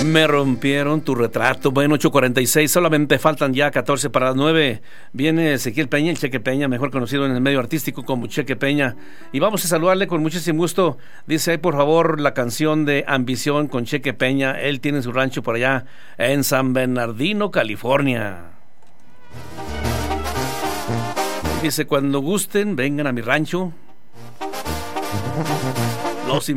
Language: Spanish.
Me rompieron tu retrato. Bueno, 8:46, solamente faltan ya 14 para las 9. Viene Ezequiel Peña, el Cheque Peña, mejor conocido en el medio artístico como Cheque Peña. Y vamos a saludarle con muchísimo gusto. Dice ahí, por favor, la canción de Ambición con Cheque Peña. Él tiene su rancho por allá en San Bernardino, California. Dice, cuando gusten, vengan a mi rancho. Los